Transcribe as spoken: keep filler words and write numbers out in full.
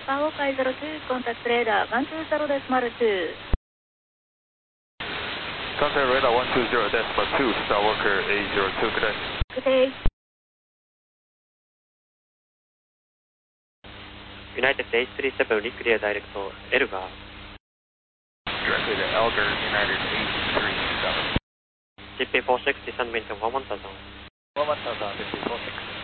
Bravo five zero two, contact radar one two zero decimal two. Contact radar one two zero decimal two, Skywalker eight zero two, good day. Good day. United eight three seven, clear direct to Elgar. Directly to Elgar, United eight three seven. G P four six, descend maintain one one thousand. one one thousand, fifty four six.